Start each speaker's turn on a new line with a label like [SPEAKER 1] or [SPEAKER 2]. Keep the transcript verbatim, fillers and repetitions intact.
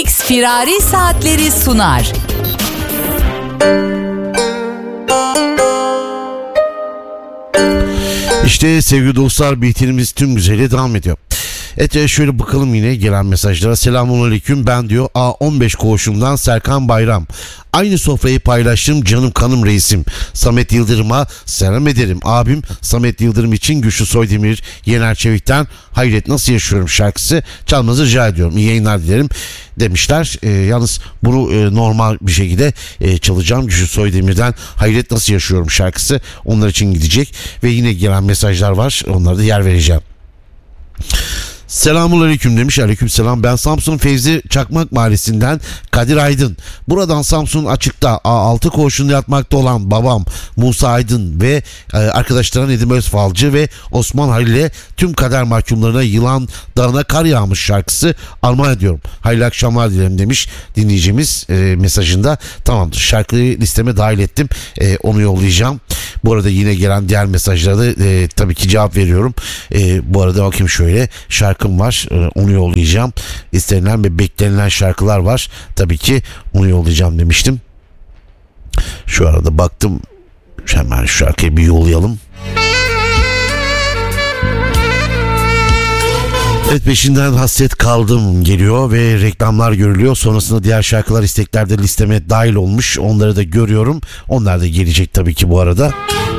[SPEAKER 1] X Firari Saatleri sunar.
[SPEAKER 2] İşte sevgili dostlar, bihterimiz tüm güzeli devam ediyor. Evet, şöyle bakalım yine gelen mesajlara. Selamünaleyküm, ben diyor A on beş koğuşumdan Serkan Bayram. Aynı sofrayı paylaştım canım kanım reisim. Samet Yıldırım'a selam ederim. Abim Samet Yıldırım için Güçlü Soydemir, Yener Çevik'ten Hayret Nasıl Yaşıyorum şarkısı çalmanızı rica ediyorum. İyi yayınlar dilerim demişler. E, yalnız bunu e, normal bir şekilde e, çalacağım. Güçlü Soydemir'den Hayret Nasıl Yaşıyorum şarkısı onlar için gidecek. Ve yine gelen mesajlar var. Onlara da yer vereceğim. Selamünaleyküm demiş. Aleykümselam. Ben Samsun Fevzi Çakmak Mahallesi'nden Kadir Aydın. Buradan Samsun Açık'ta A altı koğuşunda yatmakta olan babam Musa Aydın ve e, arkadaşları Nedim Özfalcı ve Osman Halil'e tüm kader mahkumlarına yılan dağına kar yağmış şarkısı armağan ediyorum. Hayırlı akşamlar dilerim demiş dinleyicimiz e, mesajında. Tamamdır. Şarkıyı listeme dahil ettim. E, onu yollayacağım. Bu arada yine gelen diğer mesajlara da e, tabii ki cevap veriyorum. E, bu arada bakayım şöyle. Şarkım var. E, onu yollayacağım. İstenilen ve beklenilen şarkılar var. Tabii ki onu yollayacağım demiştim. Şu arada baktım. Hemen şu şarkıyı bir yollayalım. Evet, peşinden Hasret Kaldım geliyor ve reklamlar görülüyor. Sonrasında diğer şarkılar isteklerde listeme dahil olmuş. Onları da görüyorum. Onlar da gelecek tabii ki bu arada.